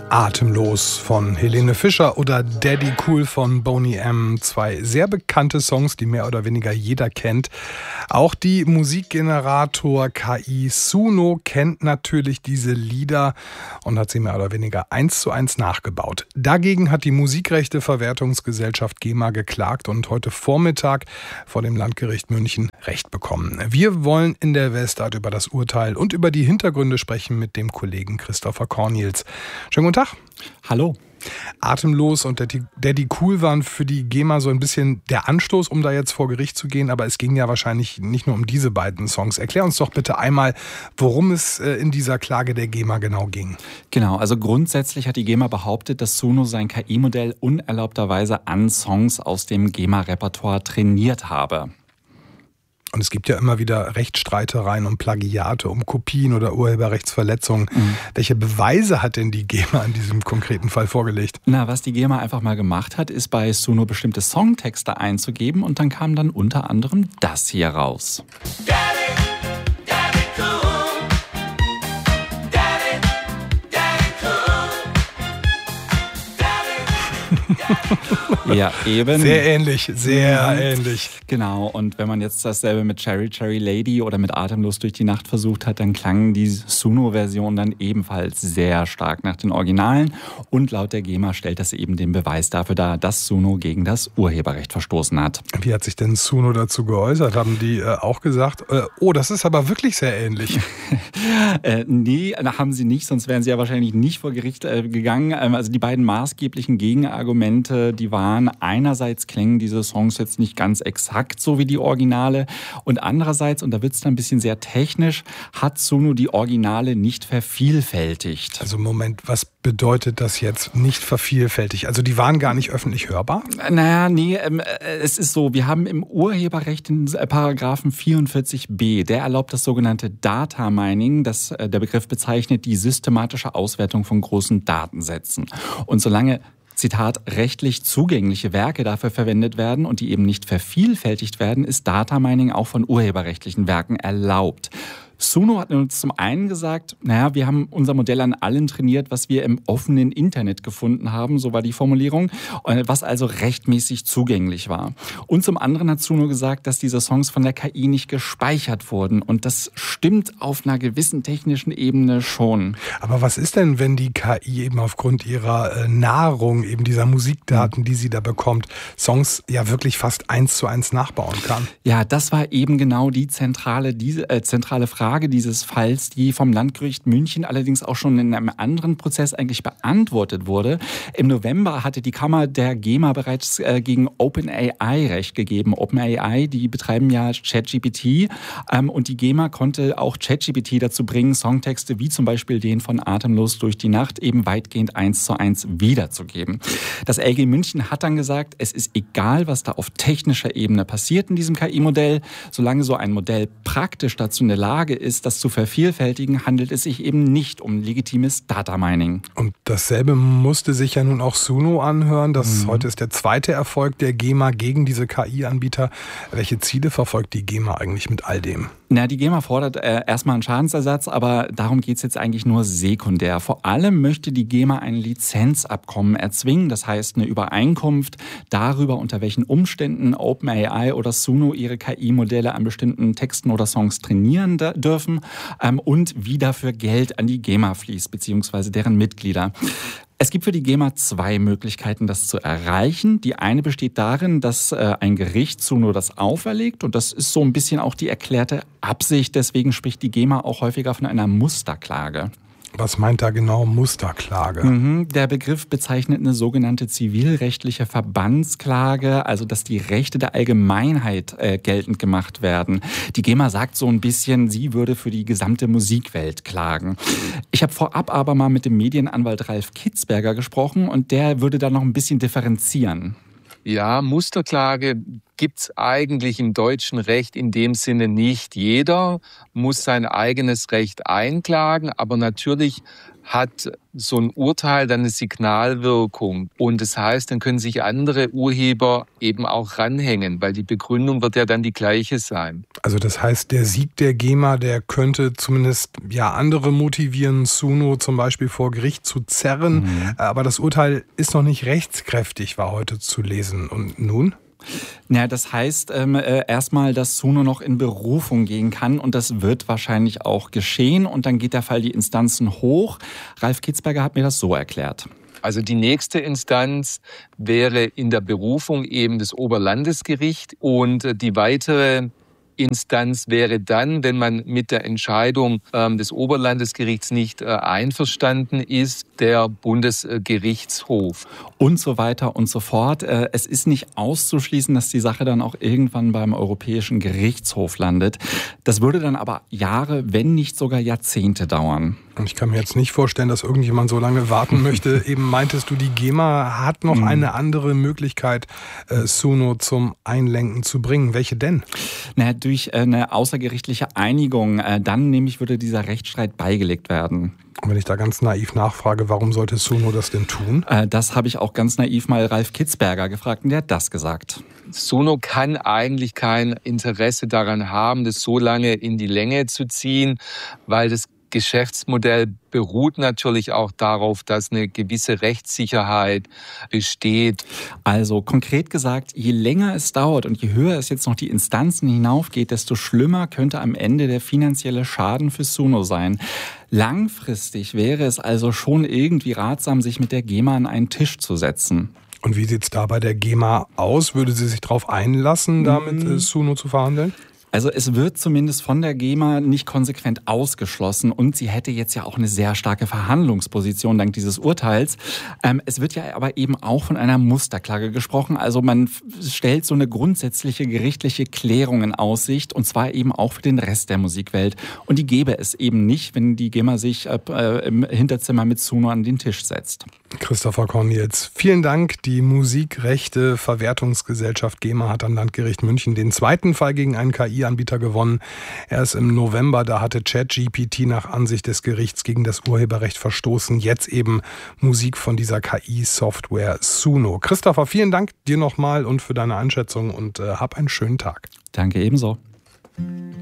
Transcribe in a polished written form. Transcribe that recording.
Atemlos von Helene Fischer oder Daddy Cool von Boney M. Zwei sehr bekannte Songs, die mehr oder weniger jeder kennt. Auch die Musikgenerator KI Suno kennt natürlich diese Lieder und hat sie mehr oder weniger 1:1 nachgebaut. Dagegen hat die Musikrechteverwertungsgesellschaft GEMA geklagt und heute Vormittag vor dem Landgericht München Recht bekommen. Wir wollen in der Westart über das Urteil und über die Hintergründe sprechen mit dem Kollegen Christopher Corniels. Schönen guten Tag. Hallo. Atemlos und Daddy Cool waren für die GEMA so ein bisschen der Anstoß, um da jetzt vor Gericht zu gehen. Aber es ging ja wahrscheinlich nicht nur um diese beiden Songs. Erklär uns doch bitte einmal, worum es in dieser Klage der GEMA genau ging. Genau, also grundsätzlich hat die GEMA behauptet, dass Suno sein KI-Modell unerlaubterweise an Songs aus dem GEMA-Repertoire trainiert habe. Und es gibt ja immer wieder Rechtsstreitereien um Plagiate, um Kopien oder Urheberrechtsverletzungen. Welche Beweise hat denn die GEMA in diesem konkreten Fall vorgelegt? Na, was die GEMA einfach mal gemacht hat, ist bei Suno bestimmte Songtexte einzugeben und dann kam dann unter anderem das hier raus. Ja, eben. Sehr ähnlich, sehr ähnlich. Genau, und wenn man jetzt dasselbe mit Cherry Cherry Lady oder mit Atemlos durch die Nacht versucht hat, dann klang die Suno-Version dann ebenfalls sehr stark nach den Originalen. Und laut der GEMA stellt das eben den Beweis dafür dar, dass Suno gegen das Urheberrecht verstoßen hat. Wie hat sich denn Suno dazu geäußert? Haben die auch gesagt, oh, das ist aber wirklich sehr ähnlich? Nee, haben sie nicht, sonst wären sie ja wahrscheinlich nicht vor Gericht gegangen. Also die beiden maßgeblichen Gegenargumente, die waren, einerseits klingen diese Songs jetzt nicht ganz exakt so wie die Originale und andererseits, und da wird es dann ein bisschen sehr technisch, hat Suno die Originale nicht vervielfältigt. Also Moment, was bedeutet das jetzt nicht vervielfältigt? Also die waren gar nicht öffentlich hörbar? Naja, nee, es ist so, wir haben im Urheberrecht den Paragraphen 44b, der erlaubt das sogenannte Data Mining, das der Begriff bezeichnet die systematische Auswertung von großen Datensätzen. Und solange Zitat, rechtlich zugängliche Werke dafür verwendet werden und die eben nicht vervielfältigt werden, ist Data Mining auch von urheberrechtlichen Werken erlaubt. Suno hat uns zum einen gesagt, naja, wir haben unser Modell an allen trainiert, was wir im offenen Internet gefunden haben, so war die Formulierung, was also rechtmäßig zugänglich war. Und zum anderen hat Suno gesagt, dass diese Songs von der KI nicht gespeichert wurden und das stimmt auf einer gewissen technischen Ebene schon. Aber was ist denn, wenn die KI eben aufgrund ihrer Nahrung, eben dieser Musikdaten, die sie da bekommt, Songs ja wirklich fast 1:1 nachbauen kann? Ja, das war eben genau die zentrale Frage dieses Falls, die vom Landgericht München allerdings auch schon in einem anderen Prozess eigentlich beantwortet wurde. Im November hatte die Kammer der GEMA bereits gegen OpenAI Recht gegeben. OpenAI, die betreiben ja ChatGPT und die GEMA konnte auch ChatGPT dazu bringen, Songtexte wie zum Beispiel den von Atemlos durch die Nacht eben weitgehend 1:1 wiederzugeben. Das LG München hat dann gesagt, es ist egal, was da auf technischer Ebene passiert in diesem KI-Modell, solange so ein Modell praktisch dazu in der Lage ist, das zu vervielfältigen, handelt es sich eben nicht um legitimes Data Mining. Und dasselbe musste sich ja nun auch Suno anhören. Heute ist der zweite Erfolg der GEMA gegen diese KI-Anbieter. Welche Ziele verfolgt die GEMA eigentlich mit all dem? Na, die GEMA fordert erstmal einen Schadensersatz, aber darum geht es jetzt eigentlich nur sekundär. Vor allem möchte die GEMA ein Lizenzabkommen erzwingen, das heißt eine Übereinkunft darüber, unter welchen Umständen OpenAI oder Suno ihre KI-Modelle an bestimmten Texten oder Songs trainieren dürfen und wie dafür Geld an die GEMA fließt, beziehungsweise deren Mitglieder. Es gibt für die GEMA zwei Möglichkeiten, das zu erreichen. Die eine besteht darin, dass ein Gericht Suno das auferlegt und das ist so ein bisschen auch die erklärte Absicht. Deswegen spricht die GEMA auch häufiger von einer Musterklage. Was meint da genau Musterklage? Der Begriff bezeichnet eine sogenannte zivilrechtliche Verbandsklage, also dass die Rechte der Allgemeinheit geltend gemacht werden. Die GEMA sagt so ein bisschen, sie würde für die gesamte Musikwelt klagen. Ich habe vorab aber mal mit dem Medienanwalt Ralf Kitzberger gesprochen und der würde da noch ein bisschen differenzieren. Ja, Musterklage gibt es eigentlich im deutschen Recht in dem Sinne nicht. Jeder muss sein eigenes Recht einklagen, aber natürlich hat so ein Urteil dann eine Signalwirkung. Und das heißt, dann können sich andere Urheber eben auch ranhängen, weil die Begründung wird ja dann die gleiche sein. Also das heißt, der Sieg der GEMA, der könnte zumindest andere motivieren, Suno zum Beispiel vor Gericht zu zerren. Aber das Urteil ist noch nicht rechtskräftig, war heute zu lesen. Und nun? Ja, das heißt erstmal, dass Suno noch in Berufung gehen kann und das wird wahrscheinlich auch geschehen und dann geht der Fall die Instanzen hoch. Ralf Kitzberger hat mir das so erklärt. Also die nächste Instanz wäre in der Berufung eben das Oberlandesgericht und die weitere Instanz wäre dann, wenn man mit der Entscheidung des Oberlandesgerichts nicht einverstanden ist, der Bundesgerichtshof. Und so weiter und so fort. Es ist nicht auszuschließen, dass die Sache dann auch irgendwann beim Europäischen Gerichtshof landet. Das würde dann aber Jahre, wenn nicht sogar Jahrzehnte dauern. Und ich kann mir jetzt nicht vorstellen, dass irgendjemand so lange warten möchte. Eben meintest du, die GEMA hat noch eine andere Möglichkeit, Suno zum Einlenken zu bringen. Welche denn? Durch eine außergerichtliche Einigung. Dann nämlich würde dieser Rechtsstreit beigelegt werden. Und wenn ich da ganz naiv nachfrage, warum sollte Suno das denn tun? Das habe ich auch ganz naiv mal Ralf Kitzberger gefragt und der hat das gesagt. Suno kann eigentlich kein Interesse daran haben, das so lange in die Länge zu ziehen, weil das Geschäftsmodell beruht natürlich auch darauf, dass eine gewisse Rechtssicherheit besteht. Also konkret gesagt, je länger es dauert und je höher es jetzt noch die Instanzen hinaufgeht, desto schlimmer könnte am Ende der finanzielle Schaden für Suno sein. Langfristig wäre es also schon irgendwie ratsam, sich mit der GEMA an einen Tisch zu setzen. Und wie sieht es da bei der GEMA aus? Würde sie sich darauf einlassen, da mit Suno zu verhandeln? Also es wird zumindest von der GEMA nicht konsequent ausgeschlossen und sie hätte jetzt ja auch eine sehr starke Verhandlungsposition dank dieses Urteils. Es wird ja aber eben auch von einer Musterklage gesprochen. Also man stellt so eine grundsätzliche gerichtliche Klärung in Aussicht und zwar eben auch für den Rest der Musikwelt. Und die gäbe es eben nicht, wenn die GEMA sich im Hinterzimmer mit Suno an den Tisch setzt. Christopher Cornils, vielen Dank. Die Musikrechte-Verwertungsgesellschaft GEMA hat am Landgericht München den zweiten Fall gegen einen KI-Anbieter gewonnen. Erst im November, da hatte ChatGPT nach Ansicht des Gerichts gegen das Urheberrecht verstoßen. Jetzt eben Musik von dieser KI-Software Suno. Christopher, vielen Dank dir nochmal und für deine Einschätzung und hab einen schönen Tag. Danke ebenso.